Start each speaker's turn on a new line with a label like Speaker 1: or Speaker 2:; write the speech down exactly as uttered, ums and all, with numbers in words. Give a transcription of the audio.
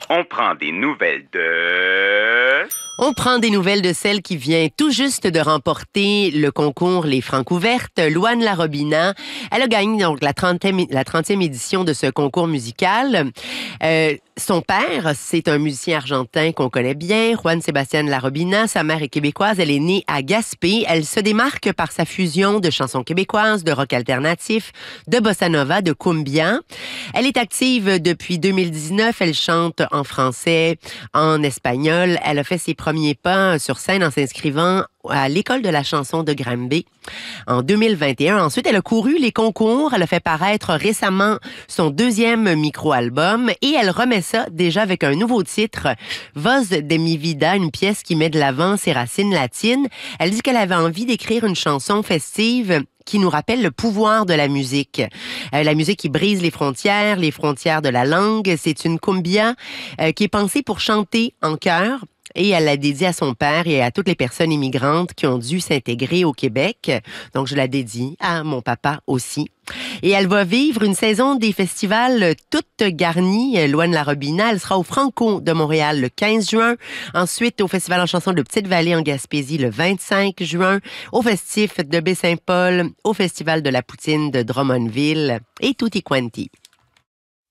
Speaker 1: On prend des nouvelles de...
Speaker 2: On prend des nouvelles de celle qui vient tout juste de remporter le concours Les Francs ouvertes, Louane Larobina. Elle a gagné donc la trentième, la trentième édition de ce concours musical. Euh, son père, c'est un musicien argentin qu'on connaît bien, Juan Sebastián Larobina. Sa mère est québécoise, elle est née à Gaspé. Elle se démarque par sa fusion de chansons québécoises, de rock alternatif, de bossa nova, de cumbia. Elle est active depuis deux mille dix-neuf. Elle chante en français, en espagnol. Elle a fait ses premiers pas sur scène en s'inscrivant à l'École de la chanson de Granby en deux mille vingt et un. Ensuite, elle a couru les concours. Elle a fait paraître récemment son deuxième micro-album et elle remet ça déjà avec un nouveau titre, Voz de mi vida, une pièce qui met de l'avant ses racines latines. Elle dit qu'elle avait envie d'écrire une chanson festive qui nous rappelle le pouvoir de la musique. Euh, la musique qui brise les frontières, les frontières de la langue. C'est une cumbia euh, qui est pensée pour chanter en chœur. Et elle l'a dédiée à son père et à toutes les personnes immigrantes qui ont dû s'intégrer au Québec. Donc, je la dédie à mon papa aussi. Et elle va vivre une saison des festivals toute garnie. Louane Larobina, elle sera au Franco de Montréal le quinze juin. Ensuite, au Festival en chanson de Petite-Vallée en Gaspésie le vingt-cinq juin. Au Festif de Baie-Saint-Paul. Au Festival de la Poutine de Drummondville. Et tutti quanti.